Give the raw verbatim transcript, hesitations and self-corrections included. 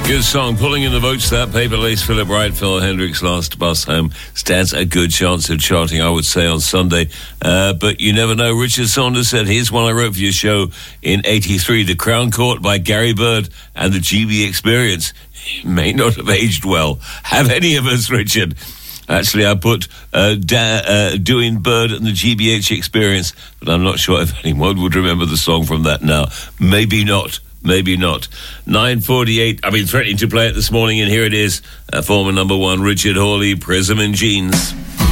Good song, pulling in the votes. That Paper Lace, Philip Wright, Phil Hendricks, Last Bus Home stands a good chance of charting, I would say, on Sunday. Uh, but you never know. Richard Saunders said, here's one I wrote for your show in eighty-three, The Crown Court by Gary Bird and the G B Experience. It may not have aged well. Have any of us, Richard? Actually, I put uh, da- uh, doing Bird and the G B H Experience, but I'm not sure if anyone would remember the song from that now. Maybe not. Maybe not. nine forty-eight, I've been threatening to play it this morning, and here it is. Uh, former number one, Richard Hawley, Prism and Jeans.